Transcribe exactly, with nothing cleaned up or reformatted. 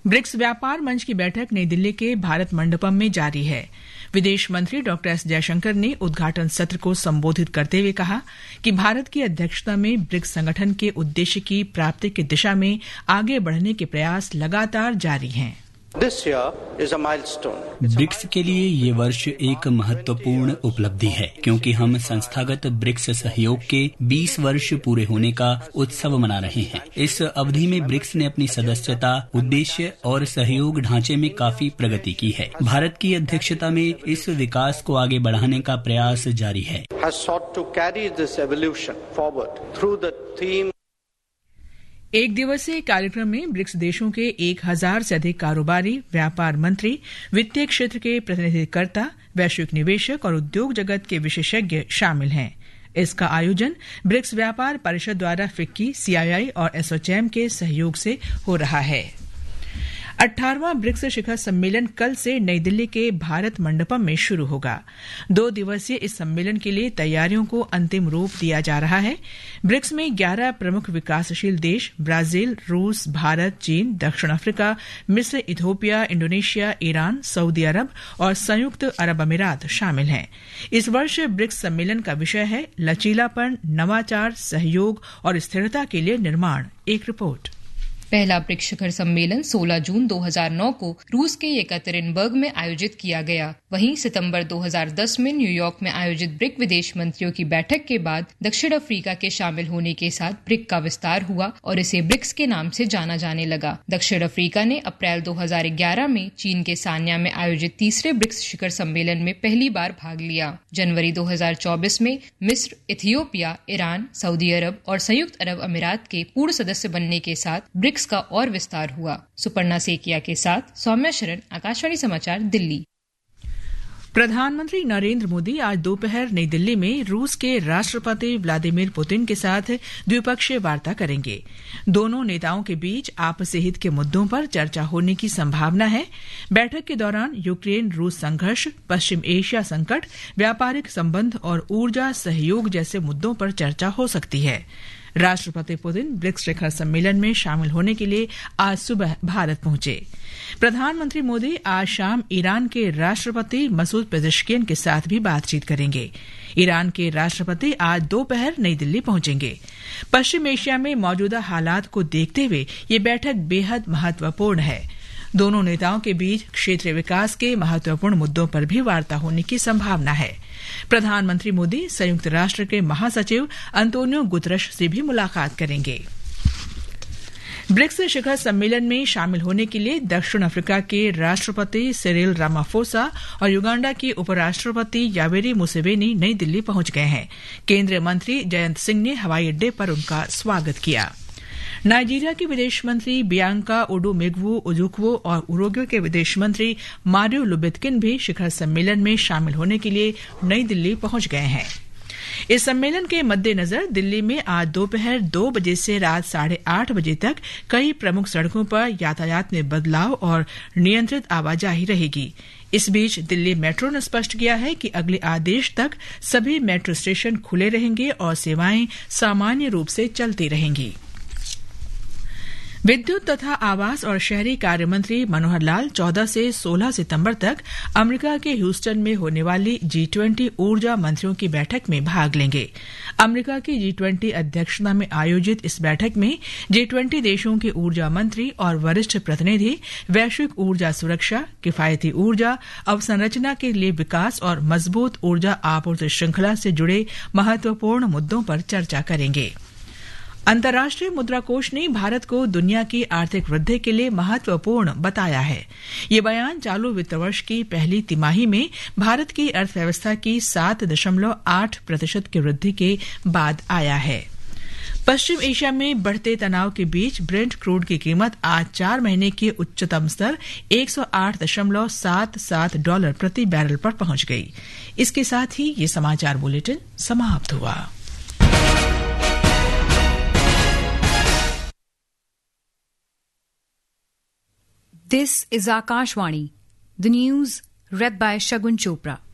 BRICS व्यापार मंच की बैठक नई दिल्ली के भारत मंडपम में जारी है। विदेश मंत्री डॉक्टर एस जयशंकर ने उद्घाटन सत्र को संबोधित करते हुए कहा कि भारत की अध्यक्षता में ब्रिक्स संगठन के उद्देश्य की प्राप्ति की दिशा में आगे बढ़ने के प्रयास लगातार जारी हैं। ब्रिक्स के लिए ये वर्ष एक महत्वपूर्ण उपलब्धि है, क्योंकि हम संस्थागत ब्रिक्स सहयोग के बीस वर्ष पूरे होने का उत्सव मना रहे हैं। इस अवधि में ब्रिक्स ने अपनी सदस्यता, उद्देश्य और सहयोग ढांचे में काफी प्रगति की है। भारत की अध्यक्षता में इस विकास को आगे बढ़ाने का प्रयास जारी है। एक दिवसीय कार्यक्रम में ब्रिक्स देशों के एक हजार से अधिक कारोबारी, व्यापार मंत्री, वित्तीय क्षेत्र के प्रतिनिधिकर्ता, वैश्विक निवेशक और उद्योग जगत के विशेषज्ञ शामिल हैं। इसका आयोजन ब्रिक्स व्यापार परिषद द्वारा फिक्की, सीआईआई और एसोचैम के सहयोग से हो रहा है। अठारहवां ब्रिक्स शिखर सम्मेलन कल से नई दिल्ली के भारत मंडपम में शुरू होगा। दो दिवसीय इस सम्मेलन के लिए तैयारियों को अंतिम रूप दिया जा रहा है। ब्रिक्स में ग्यारह प्रमुख विकासशील देश ब्राजील, रूस, भारत, चीन, दक्षिण अफ्रीका, मिस्र, इथियोपिया, इंडोनेशिया, ईरान, सऊदी अरब और संयुक्त अरब अमीरात शामिल हैं। इस वर्ष ब्रिक्स सम्मेलन का विषय है लचीलापन, नवाचार, सहयोग और स्थिरता के लिए निर्माण। एक रिपोर्ट। पहला ब्रिक्स शिखर सम्मेलन सोलह जून दो हज़ार नौ को रूस के येकतरिनबर्ग में आयोजित किया गया। वहीं सितंबर दो हज़ार दस में न्यूयॉर्क में आयोजित ब्रिक्स विदेश मंत्रियों की बैठक के बाद दक्षिण अफ्रीका के शामिल होने के साथ ब्रिक्स का विस्तार हुआ और इसे ब्रिक्स के नाम से जाना जाने लगा। दक्षिण अफ्रीका ने अप्रैल दो हज़ार ग्यारह में चीन के सान्या में आयोजित तीसरे ब्रिक्स शिखर सम्मेलन में पहली बार भाग लिया। जनवरी दो हज़ार चौबीस में मिस्र, इथियोपिया, ईरान, सऊदी अरब और संयुक्त अरब अमीरात के पूर्ण सदस्य बनने के साथ ब्रिक्स का और विस्तार हुआ। सुपर्णा सेकिया के साथ सौम्या शरण, आकाशवाणी समाचार, दिल्ली। प्रधानमंत्री नरेंद्र मोदी आज दोपहर नई दिल्ली में रूस के राष्ट्रपति व्लादिमीर पुतिन के साथ द्विपक्षीय वार्ता करेंगे। दोनों नेताओं के बीच आपसी हित के मुद्दों पर चर्चा होने की संभावना है। बैठक के दौरान यूक्रेन रूस संघर्ष, पश्चिम एशिया संकट, व्यापारिक संबंध और ऊर्जा सहयोग जैसे मुद्दों पर चर्चा हो सकती है। राष्ट्रपति पुतिन ब्रिक्स शिखर सम्मेलन में शामिल होने के लिए आज सुबह भारत पहुंचे। प्रधानमंत्री मोदी आज शाम ईरान के राष्ट्रपति मसूद पेजेश्कियन के साथ भी बातचीत करेंगे। ईरान के राष्ट्रपति आज दोपहर नई दिल्ली पहुंचेंगे। पश्चिम एशिया में मौजूदा हालात को देखते हुए ये बैठक बेहद महत्वपूर्ण है। दोनों नेताओं के बीच क्षेत्रीय विकास के महत्वपूर्ण मुद्दों पर भी वार्ता होने की संभावना है। प्रधानमंत्री मोदी संयुक्त राष्ट्र के महासचिव अंतोनियो गुतरश से भी मुलाकात करेंगे। ब्रिक्स शिखर सम्मेलन में शामिल होने के लिए दक्षिण अफ्रीका के राष्ट्रपति सिरिल रामाफोसा और युगांडा के उपराष्ट्रपति यावेरी मुसेवेनी नई दिल्ली पहुंच गए हैं। केंद्रीय मंत्री जयंत सिंह ने हवाई अड्डे पर उनका स्वागत किया। नाइजीरिया की विदेश मंत्री बियांका ओडुमेग्वू ओजुक्वो और उरुग्वे के विदेश मंत्री मारियो लुबितकिन भी शिखर सम्मेलन में शामिल होने के लिए नई दिल्ली पहुंच गए हैं। इस सम्मेलन के मद्देनजर दिल्ली में आज दोपहर दो बजे से रात साढ़े आठ बजे तक कई प्रमुख सड़कों पर यातायात में बदलाव और नियंत्रित आवाजाही रहेगी। इस बीच दिल्ली मेट्रो ने स्पष्ट किया है कि अगले आदेश तक सभी मेट्रो स्टेशन खुले रहेंगे और सेवाएं सामान्य रूप से चलती रहेंगी। विद्युत तथा आवास और शहरी कार्य मंत्री मनोहर लाल चौदह से सोलह सितंबर तक अमेरिका के ह्यूस्टन में होने वाली जी ट्वेंटी ऊर्जा मंत्रियों की बैठक में भाग लेंगे। अमेरिका की जी ट्वेंटी अध्यक्षता में आयोजित इस बैठक में जी ट्वेंटी देशों के ऊर्जा मंत्री और वरिष्ठ प्रतिनिधि वैश्विक ऊर्जा सुरक्षा, किफायती ऊर्जा, अवसंरचना के लिए विकास और मजबूत ऊर्जा आपूर्ति श्रृंखला से जुड़े महत्वपूर्ण मुद्दों पर चर्चा करेंगे। अंतर्राष्ट्रीय मुद्रा कोष ने भारत को दुनिया की आर्थिक वृद्धि के लिए महत्वपूर्ण बताया है। ये बयान चालू वित्त वर्ष की पहली तिमाही में भारत की अर्थव्यवस्था की सात दशमलव आठ प्रतिशत की वृद्धि के बाद आया है। पश्चिम एशिया में बढ़ते तनाव के बीच ब्रेंट क्रूड की कीमत आज चार महीने के उच्चतम स्तर एक सौ आठ दशमलव सात सात डॉलर प्रति बैरल पर पहुंच गई। इसके साथ ही ये समाचार बुलेटिन समाप्त हुआ। This is Akashvani, the news read by Shagun Chopra.